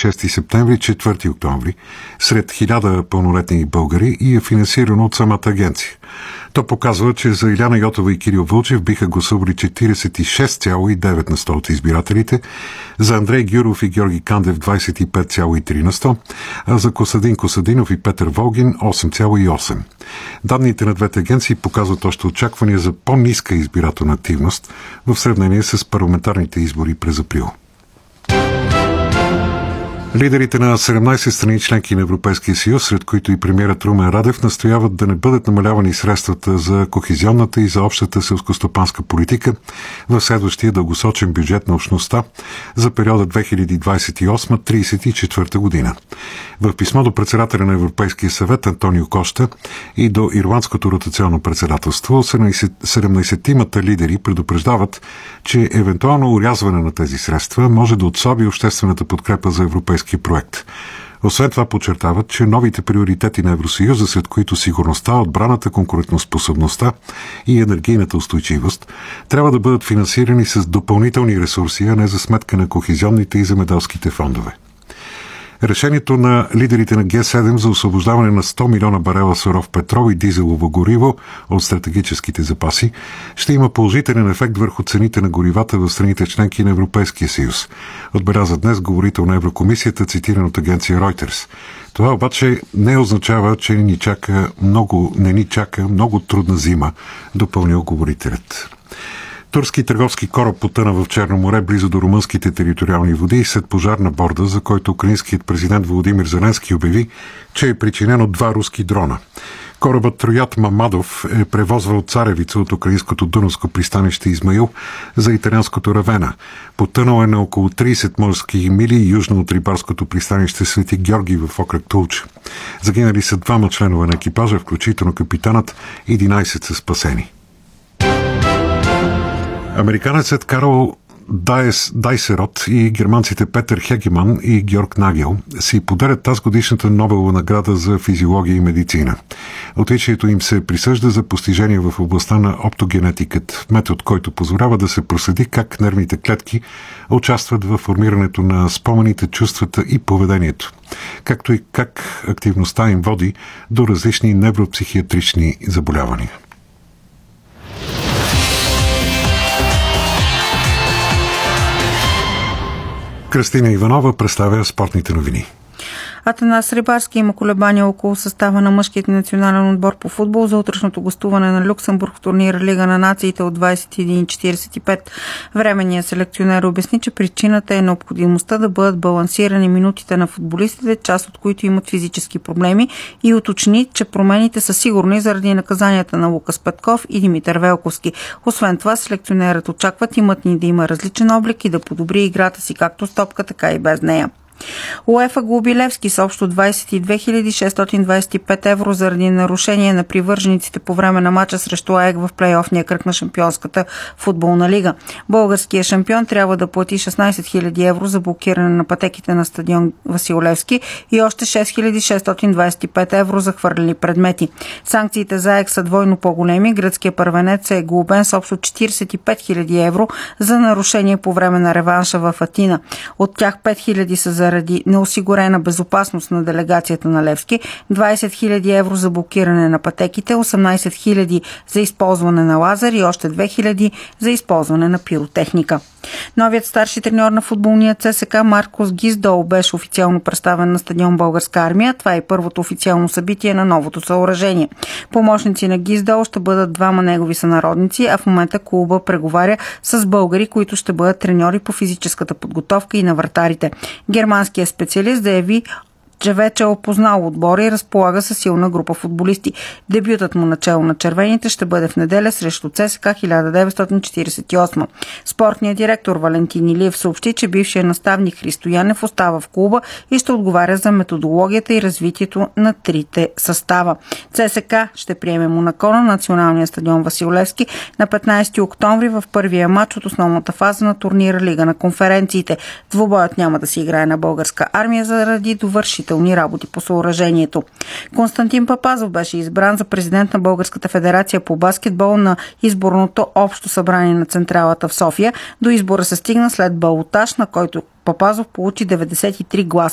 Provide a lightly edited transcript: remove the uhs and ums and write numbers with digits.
26 септември, 4 октомври, сред 1000 пълнолетни българи и е финансирано от самата агенция. То показва, че за Иляна Йотова и Кирил Вълчев биха гласували 46,9% от избирателите, за Андрей Гюров и Георги Кандев 25,3%, а за Костадин Костадинов и Петър Волгин 8,8%. Данните на двете агенции показват още очаквания за по-ниска избирателна активност в сравнение с парламентарните избори през април. Лидерите на 17 страни членки на Европейския съюз, сред които и премиерът Румен Радев, настояват да не бъдат намалявани средствата за кохезионната и за общата селскостопанска политика в следващия дългосрочен бюджет на общността за периода 2028-34 година. В писмо до председателя на Европейския съвет Антонио Кошта и до Ирландското ротационно председателство 17-тимата лидери предупреждават, че евентуално урязване на тези средства може да отслаби обществената подкрепа за европейския проект. Освен това подчертават, че новите приоритети на Евросъюза, след които сигурността, отбраната, конкурентоспособността и енергийната устойчивост, трябва да бъдат финансирани с допълнителни ресурси, а не за сметка на кохезионните и земеделските фондове. Решението на лидерите на Г7 за освобождаване на 100 милиона барела суров петрол и дизелово гориво от стратегическите запаси ще има положителен ефект върху цените на горивата в страните членки на Европейския съюз, отбеляза днес говорител на Еврокомисията, цитиран от агенция Reuters. Това обаче не означава, че не ни чака много трудна зима, допълнил говорителят. Турски търговски кораб потъна в Черно море близо до румънските териториални води след пожар на борда, за който украинският президент Володимир Зеленски обяви, че е причинен от 2 руски дрона. Корабът Троят Мамадов е превозвал царевица от украинското дунавско пристанище Измаил за италианското Равена. Потънал е на около 30 морски мили южно от рибарското пристанище Свети Георги в окръг Тулча. Загинали са 2 членове на екипажа, включително капитанът, 11 са спасени. Американецът Карл Дайсерот и германците Петър Хегеман и Георг Нагел си поделят тази годишната Нобелова награда за физиология и медицина. Отличието им се присъжда за постижение в областта на оптогенетикът, метод, който позволява да се проследи как нервните клетки участват в формирането на спомените, чувствата и поведението, както и как активността им води до различни невропсихиатрични заболявания. Кристина Иванова представя спортните новини. Атанас Рибарски има колебания около състава на мъжкият национален отбор по футбол за утрешното гостуване на Люксембург в турнира Лига на нациите от 21:45. Временният селекционер обясни, че причината е необходимостта да бъдат балансирани минутите на футболистите, част от които имат физически проблеми, и уточни, че промените са сигурни заради наказанията на Лукас Петков и Димитър Велковски. Освен това, селекционерът очаква тимът ни да има различен облик и да подобри играта си както с топка, така и без нея. УЕФА глоби Левски с общо 22 625 евро заради нарушение на привържениците по време на мача срещу АЕК в плейофния кръг на Шампионската футболна лига. Българският шампион трябва да плати 16 000 евро за блокиране на пътеките на стадион Васил Левски и още 6625 евро за хвърлени предмети. Санкциите за АЕК са двойно по-големи. Гръцкият първенец е глобен с общо 45 000 евро за нарушение по време на реванша в Атина. От тях 5 000 са заради неосигурена безопасност на делегацията на Левски, 20 000 евро за блокиране на пътеките, 18 000 за използване на лазер и още 2 000 за използване на пиротехника. Новият старши треньор на футболния ЦСКА Маркос Гиздол беше официално представен на стадион Българска армия. Това е първото официално събитие на новото съоръжение. Помощници на Гиздол ще бъдат 2 негови сънародници, а в момента клуба преговаря с българи, които ще бъдат треньори по физическата подготовка и на вратарите. Германският специалист заяви, че вече е опознал отбора и разполага със силна група футболисти. Дебютът му начело на червените ще бъде в неделя срещу ЦСКА 1948. Спортният директор Валентин Илиев съобщи, че бившият наставник Христо Янев остава в клуба и ще отговаря за методологията и развитието на трите състава. ЦСКА ще приеме Монако на националния стадион Васил Левски на 15 октомври в първия матч от основната фаза на турнира Лига на конференциите. Двубоят няма да се играе на Българска армия заради довършителни работи по съоръжението. Константин Папазов беше избран за президент на Българската федерация по баскетбол на изборното общо събрание на централата в София. До избора се стигна след балотаж, на който Папазов получи 93 гласа.